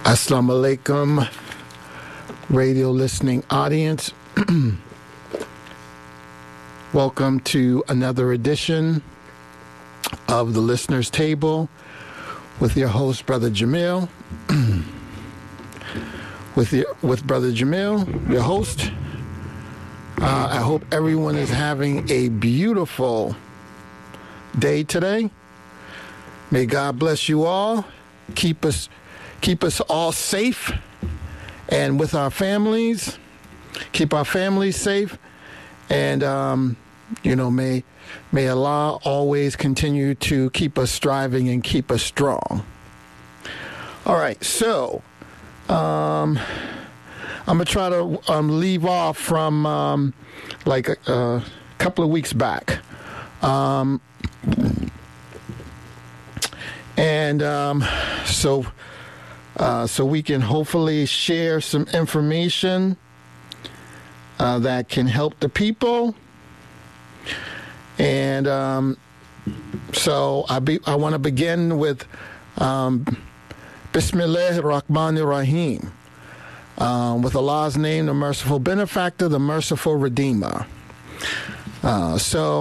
Assalamu alaikum, radio listening audience. Welcome to another edition of the Listener's Table with your host, Brother Jamil. with Brother Jamil, your host. I hope everyone is having a beautiful day today. May God bless you all. Keep us all safe and with our families. Keep our families safe. And, may Allah always continue to keep us striving and keep us strong. All right, so I'm going to try to leave off from a couple of weeks back. So we can hopefully share some information that can help the people. And I want to begin with Bismillah ar-Rahman ar-Rahim. With Allah's name, the merciful benefactor, the merciful redeemer. All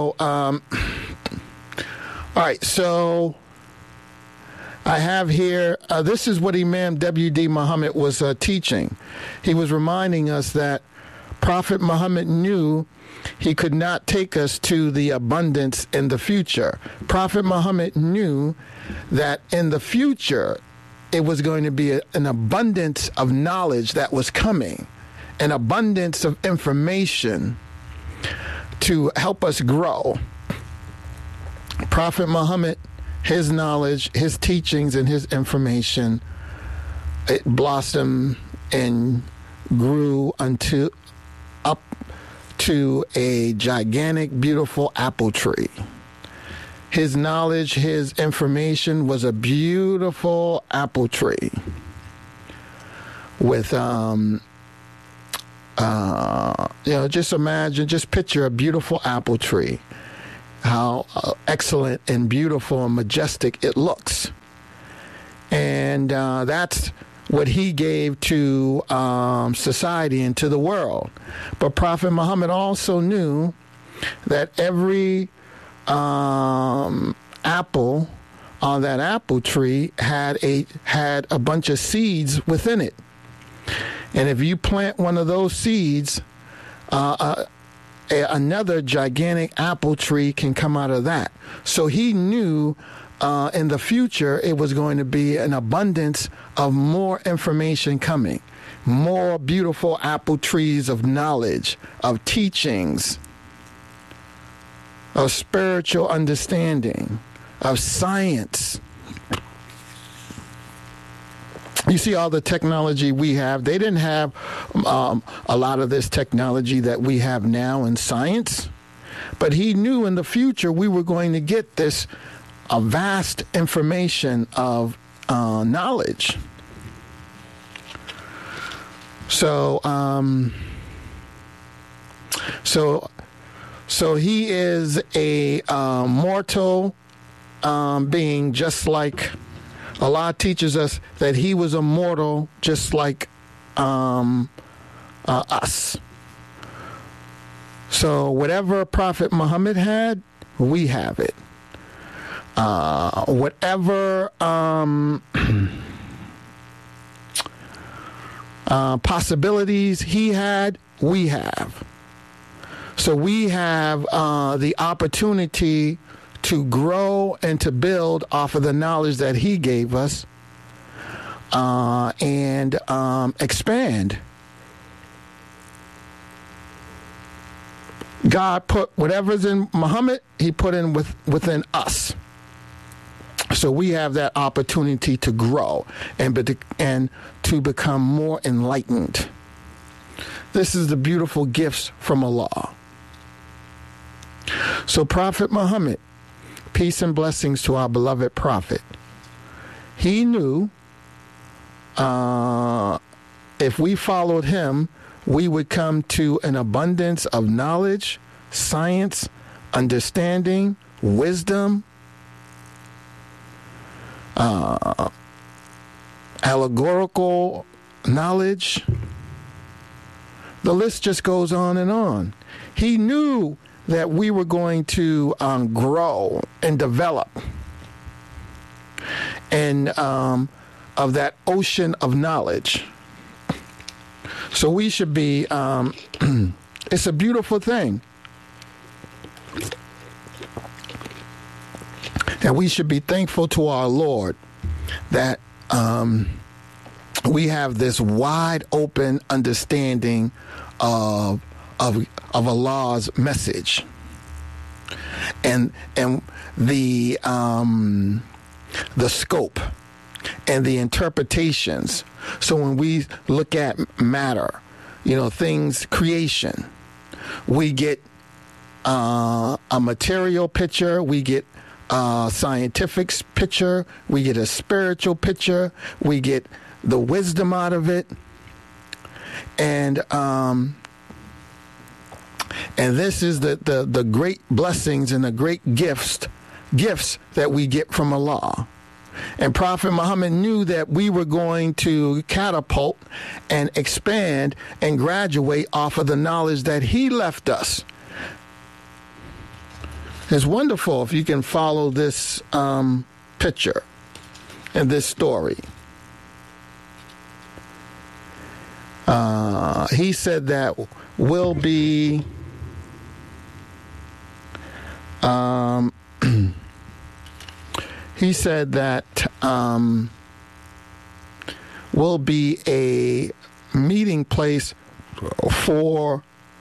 right, so I have here, this is what Imam W.D. Muhammad was teaching. He was reminding us that Prophet Muhammad knew he could not take us to the abundance in the future. Prophet Muhammad knew that in the future, it was going to be an abundance of knowledge that was coming, an abundance of information to help us grow. Prophet Muhammad, his knowledge, his teachings, and his information, it blossomed and grew up to a gigantic, beautiful apple tree. His knowledge, his information was a beautiful apple tree with, just picture a beautiful apple tree. How excellent and beautiful and majestic it looks. And that's what he gave to society and to the world. But Prophet Muhammad also knew that every apple on that apple tree had a bunch of seeds within it. And if you plant one of those seeds, another gigantic apple tree can come out of that. So he knew in the future it was going to be an abundance of more information coming, more beautiful apple trees of knowledge, of teachings, of spiritual understanding, of science. You see all the technology we have. They didn't have a lot of this technology that we have now in science. But he knew in the future we were going to get a vast information of knowledge. So he is a mortal being, just like Allah teaches us that he was immortal, just like us. So whatever Prophet Muhammad had, we have it. Whatever possibilities he had, we have. So we have the opportunity to grow and to build off of the knowledge that he gave us and expand. God put whatever's in Muhammad, he put in within us. So we have that opportunity to grow and to become more enlightened. This is the beautiful gifts from Allah. So Prophet Muhammad, peace and blessings to our beloved prophet. He knew if we followed him, we would come to an abundance of knowledge, science, understanding, wisdom, allegorical knowledge. The list just goes on and on. He knew that we were going to grow and develop, and of that ocean of knowledge. So we should be, it's a beautiful thing. And we should be thankful to our Lord that we have this wide open understanding of Allah's message, and the scope and the interpretations. So when we look at matter, things, creation, we get a material picture, we get a scientific picture, we get a spiritual picture, we get the wisdom out of it, and this is the great blessings and the great gifts that we get from Allah. And Prophet Muhammad knew that we were going to catapult and expand and graduate off of the knowledge that he left us. It's wonderful if you can follow this picture and this story. He said that we'll be he said that will be a meeting place for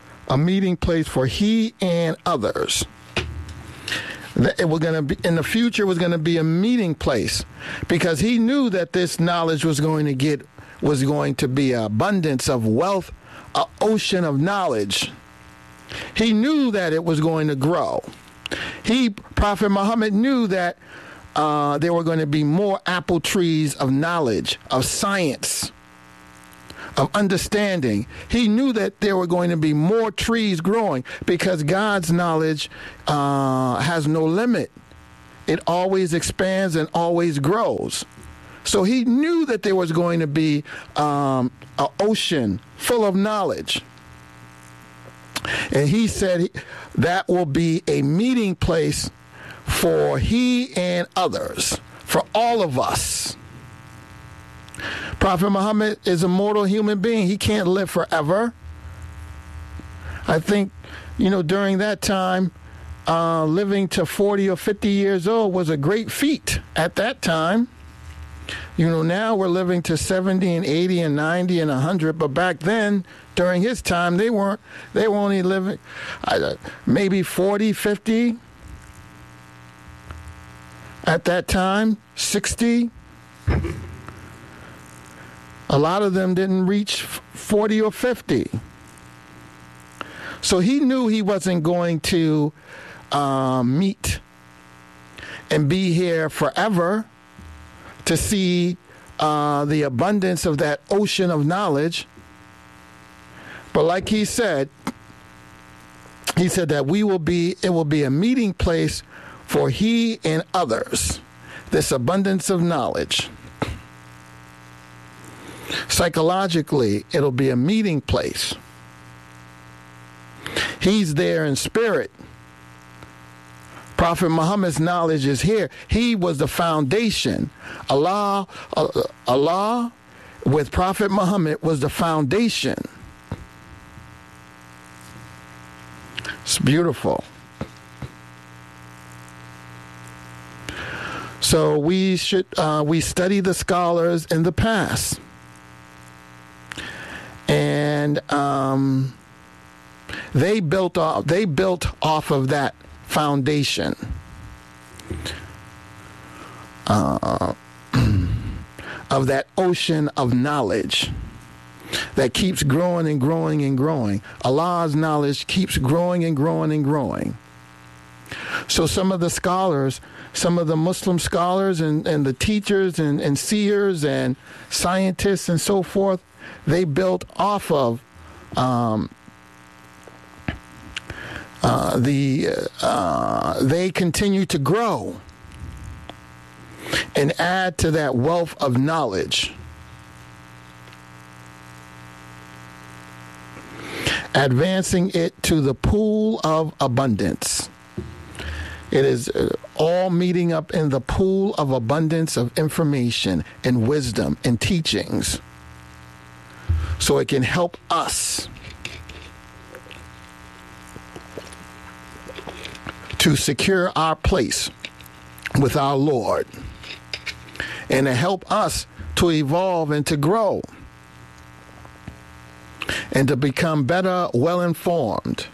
he and others. It was going to be in the future, was going to be a meeting place, because he knew that this knowledge was going to be an abundance of wealth, an ocean of knowledge. He knew that it was going to grow. Prophet Muhammad knew that there were going to be more apple trees of knowledge, of science, of understanding. He knew that there were going to be more trees growing, because God's knowledge has no limit. It always expands and always grows. So he knew that there was going to be an ocean full of knowledge. And he said that will be a meeting place for he and others, for all of us. Prophet Muhammad is a mortal human being. He can't live forever. I think, during that time, living to 40 or 50 years old was a great feat at that time. Now we're living to 70 and 80 and 90 and 100, but back then, during his time, they were only living maybe 40, 50. At that time, 60. A lot of them didn't reach 40 or 50. So he knew he wasn't going to meet and be here forever to see the abundance of that ocean of knowledge. But like he said that it will be a meeting place for he and others, this abundance of knowledge. Psychologically, it'll be a meeting place. He's there in spirit. Prophet Muhammad's knowledge is here. He was the foundation. Allah with Prophet Muhammad was the foundation. It's beautiful. So we study the scholars in the past, and they built off of that foundation. Of that ocean of knowledge that keeps growing and growing and growing. Allah's knowledge keeps growing and growing and growing. So some of the scholars, some of the Muslim scholars and the teachers and seers and scientists and so forth, they built off of they continue to grow and add to that wealth of knowledge. advancing it to the pool of abundance. It is all meeting up in the pool of abundance of information and wisdom and teachings, so it can help us to secure our place with our Lord, and to help us to evolve and to grow and to become better, well-informed.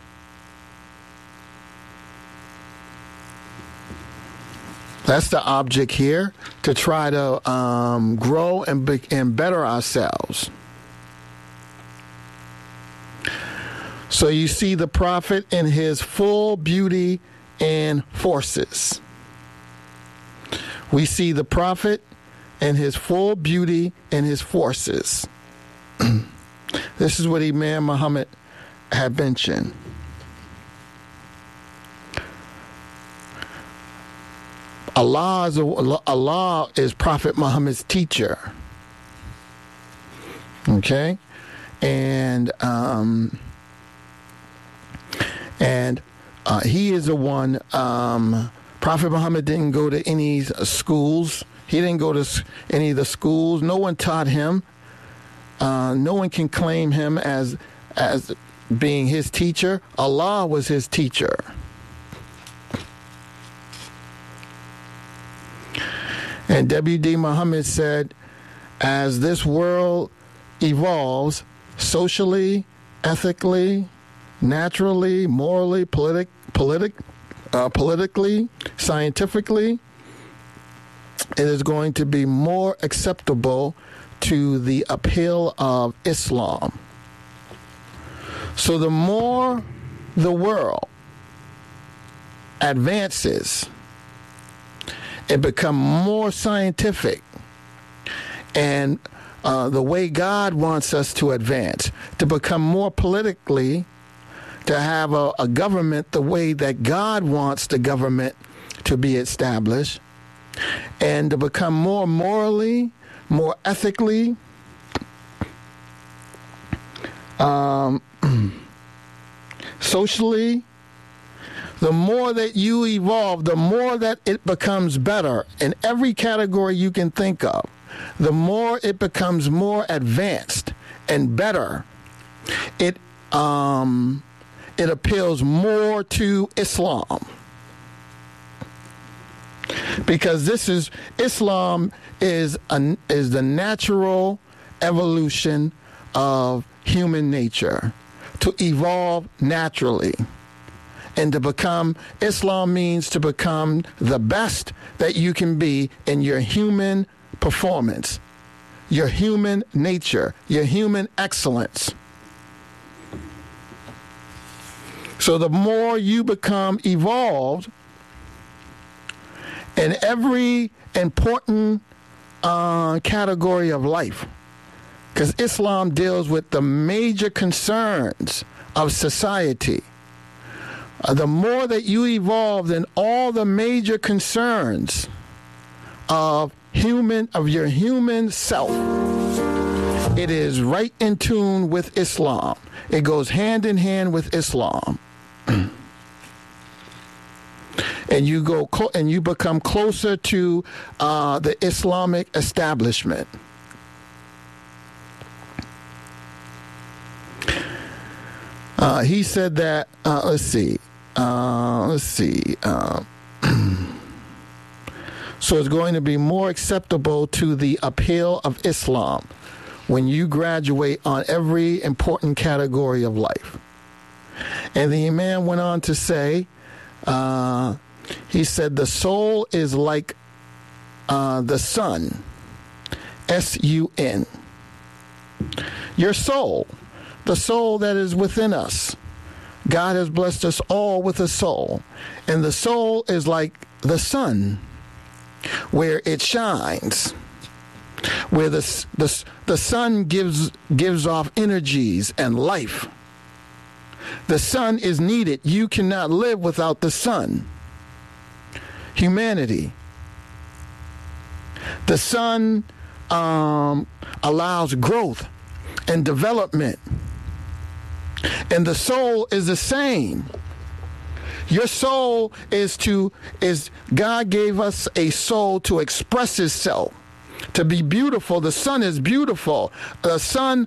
That's the object here, to try to grow and better ourselves. So you see the prophet in his full beauty and forces. We see the prophet in his full beauty and his forces. This is what Imam Muhammad had mentioned. Allah is Prophet Muhammad's teacher. Okay? And he is the one. Prophet Muhammad didn't go to any schools. He didn't go to any of the schools. No one taught him. No one can claim him as being his teacher. Allah was his teacher. And W.D. Muhammad said, as this world evolves socially, ethically, naturally, morally, politically, scientifically, it is going to be more acceptable to the appeal of Islam. So the more the world advances, it becomes more scientific, and the way God wants us to advance, to become more politically, to have a government the way that God wants the government to be established, and to become more morally, more ethically, socially. The more that you evolve, the more that it becomes better in every category you can think of. The more it becomes more advanced and better. It appeals more to Islam. Because Islam is the natural evolution of human nature, to evolve naturally. And to become, Islam means to become the best that you can be in your human performance, your human nature, your human excellence. So the more you become evolved in every important category of life, because Islam deals with the major concerns of society. The more that you evolve in all the major concerns of your human self, it is right in tune with Islam. It goes hand in hand with Islam. And you become closer to the Islamic establishment. He said that, so it's going to be more acceptable to the appeal of Islam when you graduate on every important category of life. And the Imam went on to say, he said, the soul is like the sun, S-U-N. Your soul, the soul that is within us. God has blessed us all with a soul. And the soul is like the sun, where it shines, where the sun gives off energies and life. The sun is needed. You cannot live without the sun. Humanity. The sun allows growth and development And the soul is the same. Your soul is God gave us a soul to express itself, to be beautiful. The sun is beautiful. The sun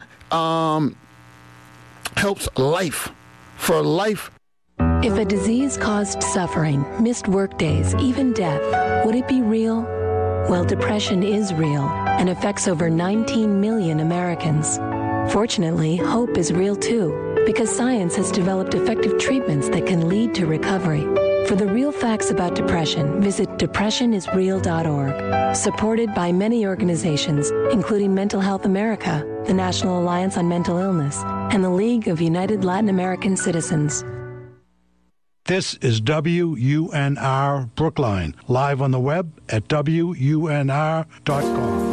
helps life, for life. If a disease caused suffering, missed workdays, even death, would it be real? Well, depression is real and affects over 19 million Americans. Fortunately, hope is real too, because science has developed effective treatments that can lead to recovery. For the real facts about depression, visit depressionisreal.org. Supported by many organizations, including Mental Health America, the National Alliance on Mental Illness, and the League of United Latin American Citizens. This is WUNR Brookline, live on the web at WUNR.com.